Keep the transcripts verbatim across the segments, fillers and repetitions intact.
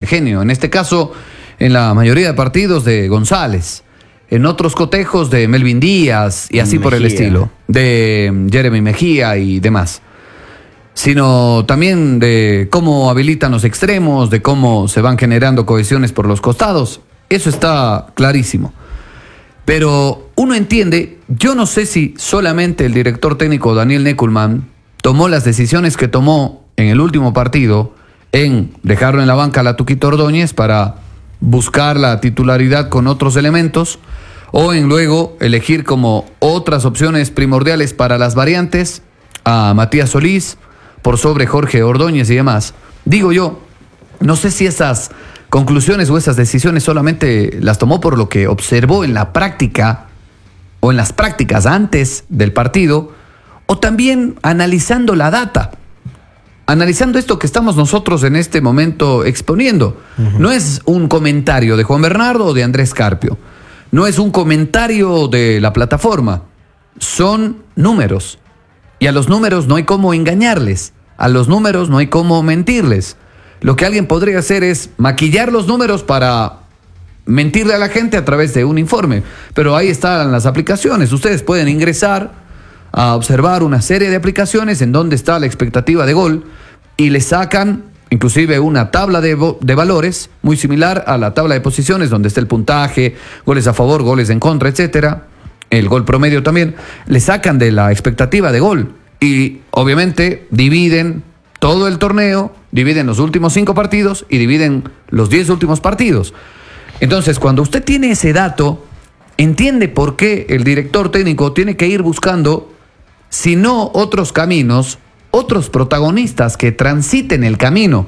genio. En este caso, en la mayoría de partidos de González. En otros cotejos de Melvin Díaz y así Mejía. Por el estilo. De Jeremy Mejía y demás. Sino también de cómo habilitan los extremos, de cómo se van generando cohesiones por los costados. Eso está clarísimo. Pero uno entiende, yo no sé si solamente el director técnico Daniel Neckelmann tomó las decisiones que tomó en el último partido en dejarlo en la banca a la Tuquito Ordóñez para buscar la titularidad con otros elementos, o en luego elegir como otras opciones primordiales para las variantes a Matías Solís por sobre Jorge Ordóñez y demás. Digo yo, no sé si esas conclusiones o esas decisiones solamente las tomó por lo que observó en la práctica o en las prácticas antes del partido, o también analizando la data, analizando esto que estamos nosotros en este momento exponiendo. Uh-huh. No es un comentario de Juan Bernardo o de Andrés Carpio, no es un comentario de la plataforma, son números, y a los números no hay cómo engañarles, a los números no hay cómo mentirles. Lo que alguien podría hacer es maquillar los números para mentirle a la gente a través de un informe. Pero ahí están las aplicaciones. Ustedes pueden ingresar a observar una serie de aplicaciones en donde está la expectativa de gol y le sacan inclusive una tabla de, de valores muy similar a la tabla de posiciones donde está el puntaje, goles a favor, goles en contra, etcétera. El gol promedio también. Le sacan de la expectativa de gol y obviamente dividen todo el torneo, dividen los últimos cinco partidos y dividen los diez últimos partidos. Entonces, cuando usted tiene ese dato, entiende por qué el director técnico tiene que ir buscando, si no otros caminos, otros protagonistas que transiten el camino.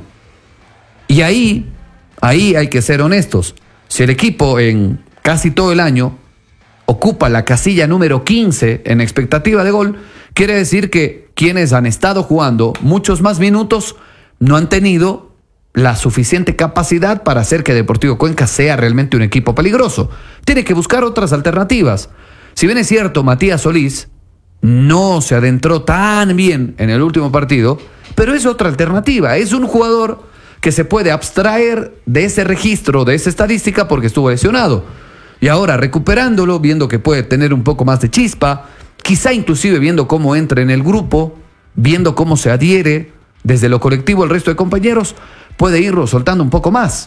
Y ahí, ahí hay que ser honestos. Si el equipo en casi todo el año ocupa la casilla número quince en expectativa de gol, quiere decir que quienes han estado jugando muchos más minutos no han tenido la suficiente capacidad para hacer que Deportivo Cuenca sea realmente un equipo peligroso. Tiene que buscar otras alternativas. Si bien es cierto, Matías Solís no se adentró tan bien en el último partido, pero es otra alternativa. Es un jugador que se puede abstraer de ese registro, de esa estadística, porque estuvo lesionado. Y ahora recuperándolo, viendo que puede tener un poco más de chispa, quizá inclusive viendo cómo entra en el grupo, viendo cómo se adhiere desde lo colectivo el resto de compañeros, puede irlo soltando un poco más.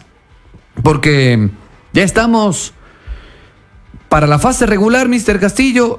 Porque ya estamos para la fase regular, mister Castillo,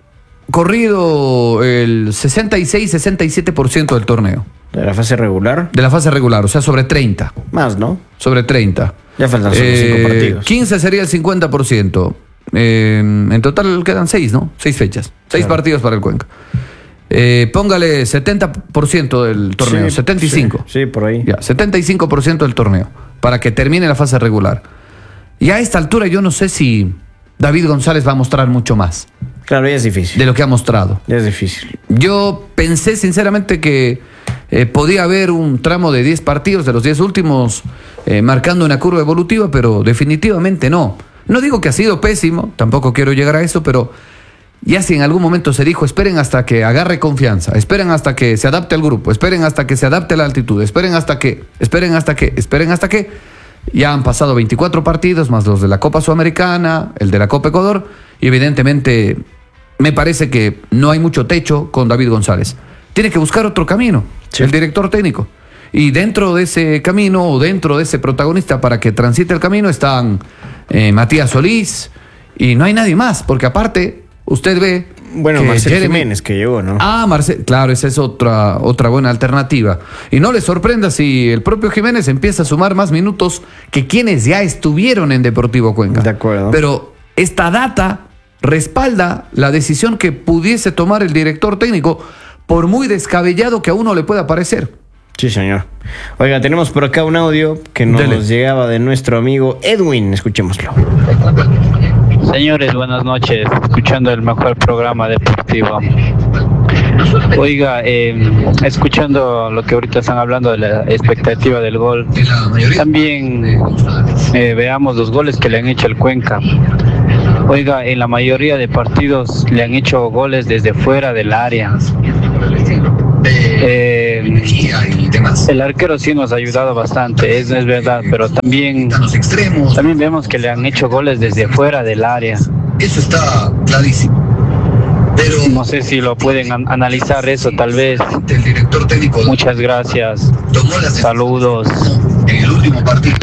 corrido el sesenta y seis, sesenta y siete por ciento del torneo. ¿De la fase regular? De la fase regular, o sea, sobre treinta. Más, ¿no? Sobre treinta. Ya faltan solo eh, cinco partidos. quince sería el cincuenta por ciento. Eh, en total quedan seis, ¿no? Seis fechas. Seis claro. partidos para el Cuenca. Eh, póngale setenta por ciento del torneo. Sí, setenta y cinco. Sí, sí, por ahí. Ya, setenta y cinco por ciento del torneo. Para que termine la fase regular. Y a esta altura yo no sé si David González va a mostrar mucho más. Claro, ya es difícil. De lo que ha mostrado. Ya es difícil. Yo pensé sinceramente que eh, podía haber un tramo de diez partidos, de los diez últimos, eh, marcando una curva evolutiva, pero definitivamente no. No digo que ha sido pésimo, tampoco quiero llegar a eso, pero ya si en algún momento se dijo, esperen hasta que agarre confianza, esperen hasta que se adapte al grupo, esperen hasta que se adapte a la altitud, esperen hasta que, esperen hasta que, esperen hasta que, ya han pasado veinticuatro partidos, más los de la Copa Sudamericana, el de la Copa Ecuador, y evidentemente me parece que no hay mucho techo con David González. Tiene que buscar otro camino, sí. El director técnico. Y dentro de ese camino, o dentro de ese protagonista para que transite el camino, están eh, Matías Solís, y no hay nadie más, porque aparte, usted ve... Bueno, Marcelo Jeremy... Jiménez que llegó, ¿no? Ah, Marcelo, claro, esa es otra, otra buena alternativa. Y no le sorprenda si el propio Jiménez empieza a sumar más minutos que quienes ya estuvieron en Deportivo Cuenca. De acuerdo. Pero esta data respalda la decisión que pudiese tomar el director técnico, por muy descabellado que a uno le pueda parecer. Sí, señor. Oiga, tenemos por acá un audio que nos Dele. llegaba de nuestro amigo Edwin. Escuchémoslo. Señores, buenas noches. Escuchando el mejor programa deportivo. Oiga, eh, escuchando lo que ahorita están hablando de la expectativa del gol, también eh, veamos los goles que le han hecho al Cuenca. Oiga, en la mayoría de partidos le han hecho goles desde fuera del área. Eh, El arquero sí nos ha ayudado bastante, es, es verdad, pero también, también vemos que le han hecho goles desde fuera del área. Eso está clarísimo. Pero no sé si lo pueden an analizar eso, tal vez. El director técnico. Muchas gracias. Saludos. En el último partido.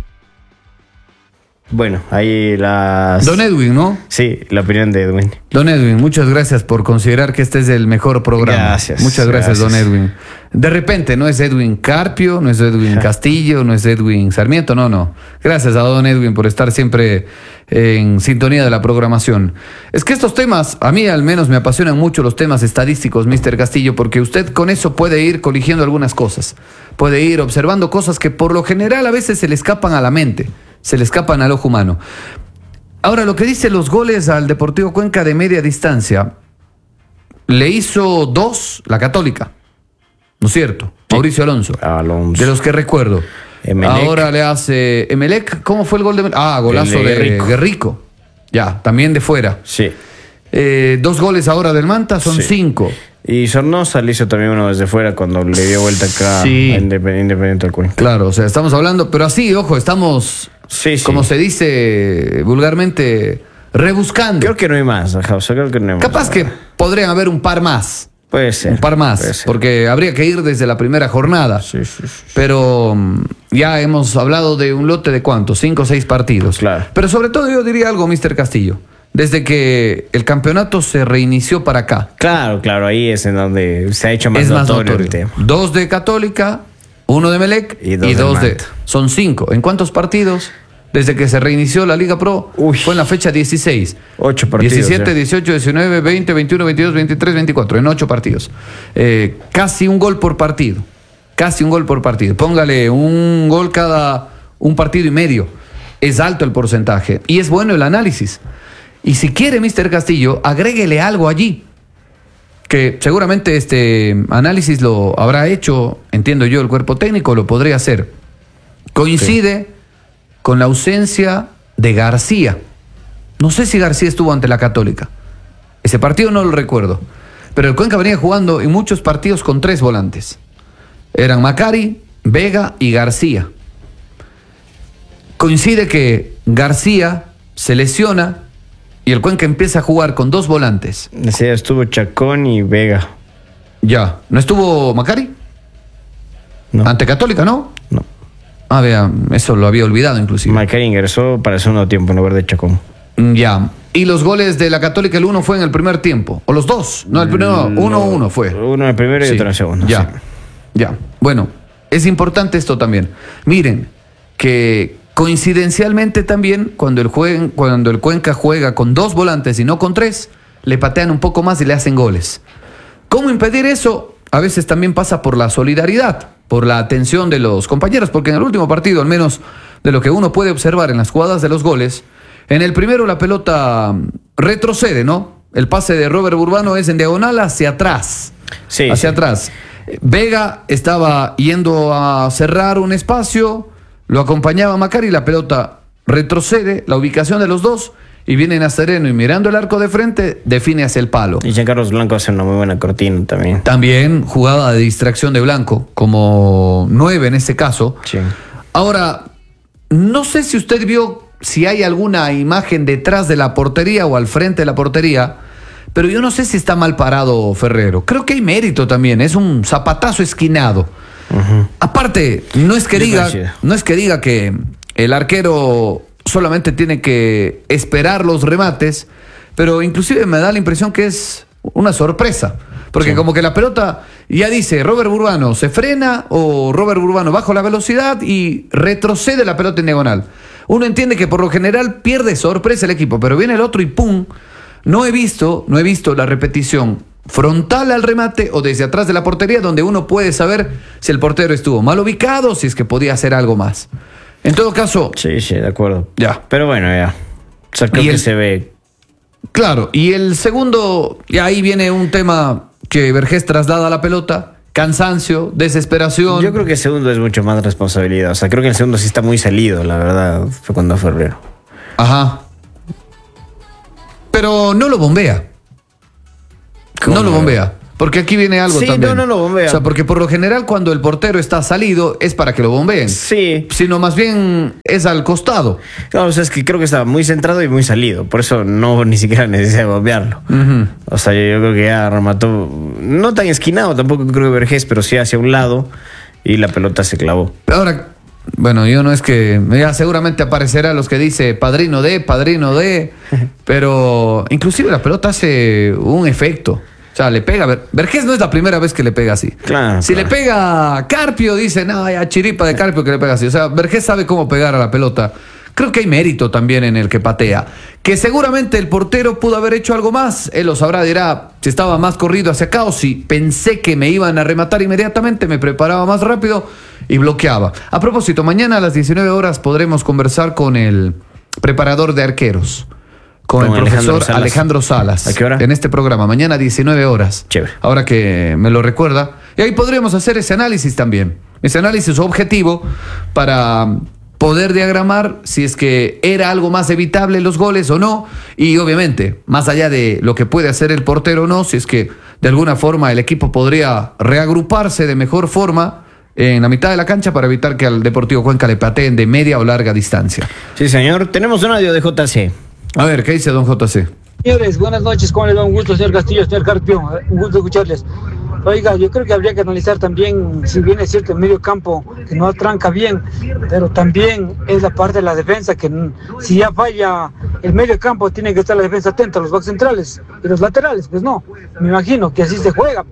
Bueno, ahí las... Don Edwin, ¿no? Sí, la opinión de Edwin. Don Edwin, muchas gracias por considerar que este es el mejor programa. Gracias. Muchas gracias, gracias. don Edwin. De repente, no es Edwin Carpio, no es Edwin Castillo, no es Edwin Sarmiento, no, no. Gracias a don Edwin por estar siempre en sintonía de la programación. Es que estos temas, a mí al menos me apasionan mucho los temas estadísticos, mister Castillo, porque usted con eso puede ir coligiendo algunas cosas. Puede ir observando cosas que por lo general a veces se le escapan a la mente. Se le escapan al ojo humano. Ahora, lo que dice los goles al Deportivo Cuenca de media distancia, le hizo dos la Católica, ¿no es cierto? Sí. Mauricio Alonso. Alonso. De los que recuerdo. Emelec. Ahora le hace Emelec. ¿Cómo fue el gol de Emelec? Ah, golazo de, de Guerrico. Guerrico. Ya, también de fuera. Sí. Eh, dos goles ahora del Manta, son sí. cinco. Y Sornosa le hizo también uno desde fuera cuando le dio vuelta acá sí. a Independiente del Cuenca. Claro, o sea, estamos hablando, pero así, ojo, estamos, sí, sí. como se dice vulgarmente, rebuscando. Creo que no hay más, ajá, o sea, creo que no hay más. Capaz que podrían haber un par más. Puede ser. Un par más, porque habría que ir desde la primera jornada. Sí, sí, sí. Pero ya hemos hablado de un lote de ¿cuántos? Cinco o seis partidos. Claro. Pero sobre todo yo diría algo, mister Castillo. Desde que el campeonato se reinició para acá. Claro, claro, ahí es en donde se ha hecho más, es más notorio, notorio el tema. Dos de Católica, uno de Emelec y dos, y dos de, de... Son cinco. ¿En cuántos partidos? Desde que se reinició la Liga Pro, Uy. fue en la fecha dieciséis. Ocho partidos. diecisiete, ya. dieciocho, diecinueve, veinte, veintiuno, veintidós, veintitrés, veinticuatro. En ocho partidos. Eh, casi un gol por partido. Casi un gol por partido. Póngale un gol cada un partido y medio. Es alto el porcentaje. Y es bueno el análisis. Y si quiere, mister Castillo, agréguele algo allí. Que seguramente este análisis lo habrá hecho, entiendo yo, el cuerpo técnico, lo podría hacer. Coincide sí. con la ausencia de García. No sé si García estuvo ante la Católica. Ese partido no lo recuerdo. Pero el Cuenca venía jugando en muchos partidos con tres volantes. Eran Macari, Vega y García. Coincide que García se lesiona y el Cuenca empieza a jugar con dos volantes. Sí, estuvo Chacón y Vega. Ya. ¿No estuvo Macari? No. Ante Católica, ¿no? No. Ah, vea, eso lo había olvidado inclusive. Macari ingresó para el segundo tiempo en lugar de Chacón. Ya. Y los goles de la Católica, el uno fue en el primer tiempo. O los dos. No, el primero, no, uno, uno fue. Uno en el primero y sí. otro en el segundo. Ya. Sí. Ya. Bueno, es importante esto también. Miren, que coincidencialmente también, cuando el, jueguen, cuando el Cuenca juega con dos volantes y no con tres, le patean un poco más y le hacen goles. ¿Cómo impedir eso? A veces también pasa por la solidaridad, por la atención de los compañeros, porque en el último partido, al menos de lo que uno puede observar en las jugadas de los goles, en el primero la pelota retrocede, ¿no? El pase de Robert Burbano es en diagonal hacia atrás. Sí, hacia sí. atrás. Vega estaba yendo a cerrar un espacio, lo acompañaba Macari, la pelota retrocede, la ubicación de los dos, y viene Nazareno y mirando el arco de frente, define hacia el palo. Y Giancarlos Blanco hace una muy buena cortina también. También jugada de distracción de Blanco, como nueve en este caso. Sí. Ahora, no sé si usted vio si hay alguna imagen detrás de la portería o al frente de la portería, pero yo no sé si está mal parado Ferrero. Creo que hay mérito también, es un zapatazo esquinado. Uh-huh. Aparte, no es que diga, no es que diga que el arquero solamente tiene que esperar los remates, pero inclusive me da la impresión que es una sorpresa. Porque sí. como que la pelota ya dice, Robert Burbano se frena o Robert Burbano bajo la velocidad y retrocede la pelota en diagonal. Uno entiende que por lo general pierde sorpresa el equipo, pero viene el otro y ¡pum! No he visto, no he visto la repetición frontal al remate o desde atrás de la portería donde uno puede saber si el portero estuvo mal ubicado o si es que podía hacer algo más. En todo caso... Sí, sí, de acuerdo. Ya. Pero bueno, ya. O sea, creo y que el, se ve. Claro, y el segundo, y ahí viene un tema que Vergés traslada a la pelota, cansancio, desesperación. Yo creo que el segundo es mucho más responsabilidad. O sea, creo que el segundo sí está muy salido, la verdad, fue cuando Ferrero. Ajá. Pero no lo bombea. No lo bombea. Porque aquí viene algo sí, también. Sí, no, no lo bombea. O sea, porque por lo general cuando el portero está salido es para que lo bombeen. Sí. Sino más bien es al costado. No, o sea, es que creo que estaba muy centrado y muy salido. Por eso no ni siquiera necesita bombearlo. Uh-huh. O sea, yo, yo creo que ya remató, no tan esquinado tampoco creo que Vergés, pero sí hacia un lado y la pelota se clavó. Ahora, bueno, yo no es que... Ya seguramente aparecerá los que dice padrino de, padrino de, pero inclusive la pelota hace un efecto. O sea, le pega. Vergés no es la primera vez que le pega así. Claro. Si claro. le pega Carpio, dice, no, ya chiripa de Carpio que le pega así. O sea, Vergés sabe cómo pegar a la pelota. Creo que hay mérito también en el que patea. Que seguramente el portero pudo haber hecho algo más. Él lo sabrá, dirá, si estaba más corrido hacia acá o si pensé que me iban a rematar inmediatamente, me preparaba más rápido y bloqueaba. A propósito, mañana a las diecinueve horas podremos conversar con el preparador de arqueros. Con, con el profesor Alejandro Salas. Alejandro Salas. ¿A qué hora? En este programa, mañana a diecinueve horas. Chévere. Ahora que me lo recuerda. Y ahí podríamos hacer ese análisis también. Ese análisis objetivo para poder diagramar si es que era algo más evitable los goles o no. Y obviamente, más allá de lo que puede hacer el portero o no, si es que de alguna forma el equipo podría reagruparse de mejor forma en la mitad de la cancha para evitar que al Deportivo Cuenca le pateen de media o larga distancia. Sí, señor. Tenemos un audio de J C. A ver, ¿qué dice don J C? Señores, buenas noches, ¿cómo les va? Un gusto, señor Castillo, señor Carpio, un gusto escucharles. Oiga, yo creo que habría que analizar también, si bien es cierto, el medio campo que no atranca bien, pero también es la parte de la defensa, que si ya falla el medio campo, tiene que estar la defensa atenta, los backs centrales y los laterales, pues no, me imagino que así se juega.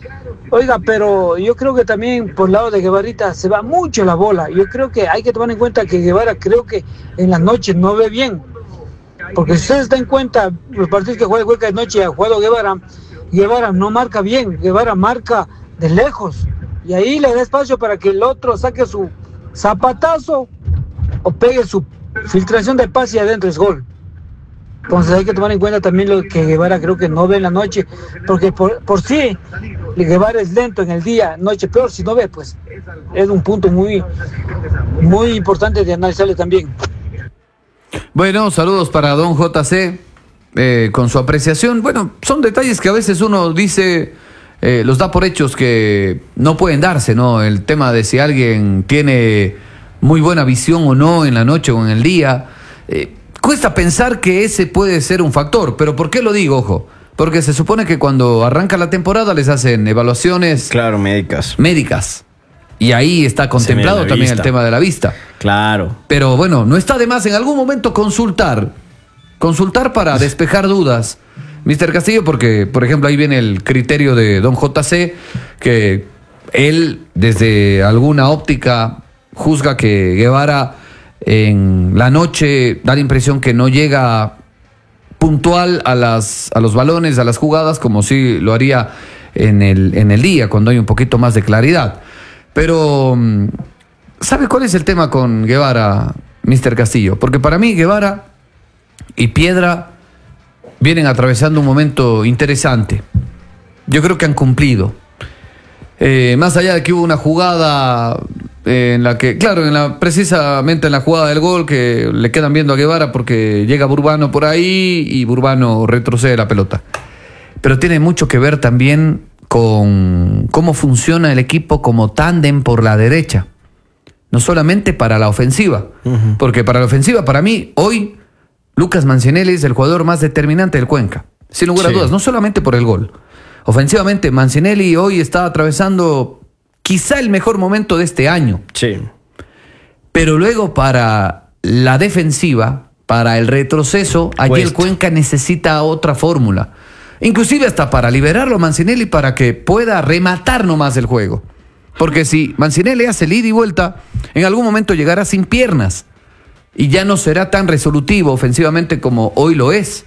Oiga, pero yo creo que también por el lado de Guevarita se va mucho la bola. Yo creo que hay que tomar en cuenta que Guevara creo que en las noches no ve bien. Porque si ustedes dan cuenta, los partidos que juega Cuenca de noche ha jugado Guevara, Guevara no marca bien, Guevara marca de lejos. Y ahí le da espacio para que el otro saque su zapatazo o pegue su filtración de pase y adentro es gol. Entonces hay que tomar en cuenta también lo que Guevara creo que no ve en la noche, porque por, por sí Guevara es lento en el día, noche peor si no ve, pues es un punto muy, muy importante de analizarle también. Bueno, saludos para don J C, eh, con su apreciación. Bueno, son detalles que a veces uno dice, eh, los da por hechos que no pueden darse, ¿no? El tema de si alguien tiene muy buena visión o no en la noche o en el día. Eh, cuesta pensar que ese puede ser un factor, pero ¿por qué lo digo, ojo? Porque se supone que cuando arranca la temporada les hacen evaluaciones... Claro, médicas. Médicas. Y ahí está contemplado también vista. El tema de la vista. Claro. Pero bueno, no está de más en algún momento consultar. Consultar para despejar dudas. mister Castillo, porque, por ejemplo, ahí viene el criterio de don J C, que él, desde alguna óptica, juzga que Guevara en la noche da la impresión que no llega puntual a, las, a los balones, a las jugadas, como si lo haría en el, en el día, cuando hay un poquito más de claridad. Pero, ¿sabe cuál es el tema con Guevara, mister Castillo? Porque para mí Guevara y Piedra vienen atravesando un momento interesante. Yo creo que han cumplido. Eh, más allá de que hubo una jugada eh, en la que, claro, en la, precisamente en la jugada del gol, que le quedan viendo a Guevara porque llega Burbano por ahí y Burbano retrocede la pelota. Pero tiene mucho que ver también con cómo funciona el equipo como tándem por la derecha. No solamente para la ofensiva, uh-huh. porque para la ofensiva, para mí, hoy, Lucas Mancinelli es el jugador más determinante del Cuenca. Sin lugar a sí. dudas, no solamente por el gol. Ofensivamente, Mancinelli hoy está atravesando quizá el mejor momento de este año. Sí. Pero luego para la defensiva, para el retroceso, allí Cuesta. el Cuenca necesita otra fórmula. Inclusive hasta para liberarlo Mancinelli para que pueda rematar nomás el juego. Porque si Mancinelli hace el ida y vuelta, en algún momento llegará sin piernas y ya no será tan resolutivo ofensivamente como hoy lo es.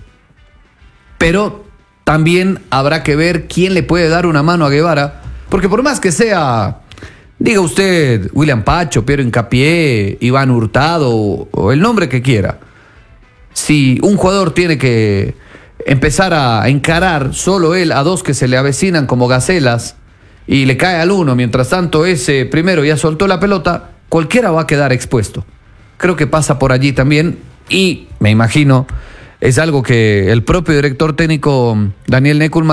Pero también habrá que ver quién le puede dar una mano a Guevara, porque por más que sea, diga usted, William Pacho, Piero Hincapié, Iván Hurtado o el nombre que quiera, si un jugador tiene que empezar a encarar solo él a dos que se le avecinan como gacelas y le cae al uno, mientras tanto ese primero ya soltó la pelota, cualquiera va a quedar expuesto. Creo que pasa por allí también y me imagino es algo que el propio director técnico Daniel Neckelman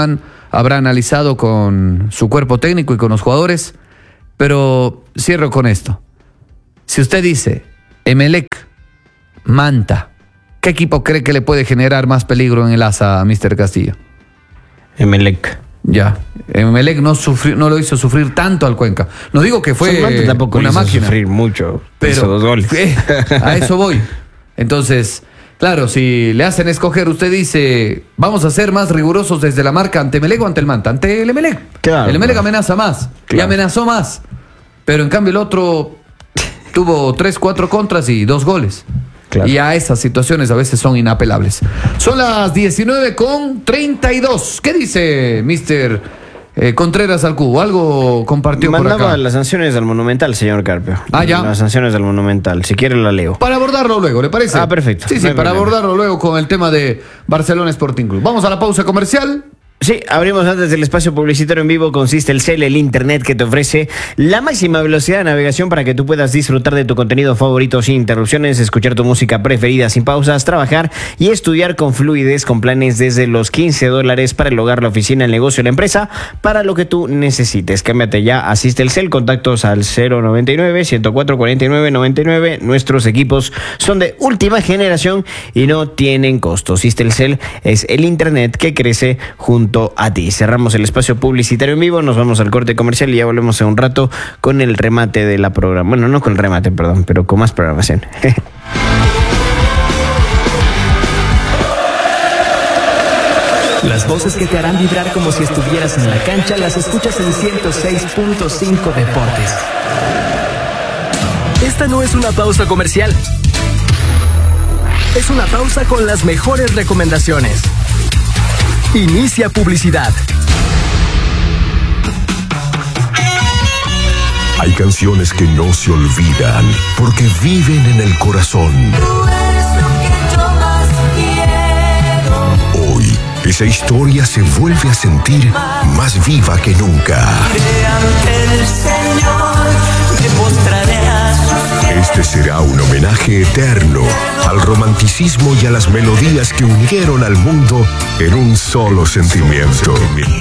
habrá analizado con su cuerpo técnico y con los jugadores, pero cierro con esto. Si usted dice Emelec, Manta, ¿qué equipo cree que le puede generar más peligro en el asa a mister Castillo? Emelec. Ya, Emelec no sufrió, no lo hizo sufrir tanto al Cuenca. No digo que fue Manta tampoco una hizo máquina, sufrir mucho, pero hizo dos goles. Eh, a eso voy. Entonces, claro, si le hacen escoger, usted dice, vamos a ser más rigurosos desde la marca ante Emelec o ante el Manta. Ante el Emelec. Claro, el Emelec claro. amenaza más Claro. y amenazó más. Pero en cambio el otro tuvo tres, cuatro contras y dos goles. Claro. Y a esas situaciones a veces son inapelables. Son las diecinueve con treinta y dos. ¿Qué dice mister eh, Contreras al Cubo? Algo compartió por Mandaba acá. las sanciones al Monumental, señor Carpio. Ah, ya. Las sanciones al Monumental. Si quiere la leo. Para abordarlo luego, ¿le parece? Ah, perfecto. Sí, sí, No hay para problema. abordarlo luego con el tema de Barcelona Sporting Club. Vamos a la pausa comercial. Sí, abrimos antes del espacio publicitario en vivo con Sistelcel, el internet que te ofrece la máxima velocidad de navegación para que tú puedas disfrutar de tu contenido favorito sin interrupciones, escuchar tu música preferida sin pausas, trabajar y estudiar con fluidez con planes desde los quince dólares para el hogar, la oficina, el negocio, la empresa, para lo que tú necesites. Cámbiate ya a Sistelcel, contactos al cero noventa y nueve, ciento cuatro, cuarenta y nueve, noventa y nueve. Nuestros equipos son de última generación y no tienen costo. Sistelcel es el internet que crece junto a ti. Cerramos el espacio publicitario en vivo, nos vamos al corte comercial y ya volvemos en un rato con el remate de la programa. Bueno, no con el remate, perdón, pero con más programación. Las voces que te harán vibrar como si estuvieras en la cancha las escuchas en ciento seis punto cinco Deportes. Esta no es una pausa comercial. Es una pausa con las mejores recomendaciones. Inicia publicidad. Hay canciones que no se olvidan porque viven en el corazón. Hoy, esa historia se vuelve a sentir más viva que nunca. Este será un homenaje eterno al romanticismo y a las melodías que unieron al mundo en un solo sentimiento.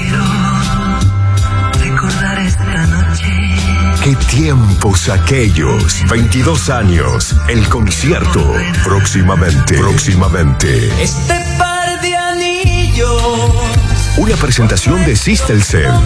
Recordar esta noche. ¡Qué tiempos aquellos! veintidós años, el concierto. Próximamente, próximamente. Este par de anillos. Una presentación de Sistelcel,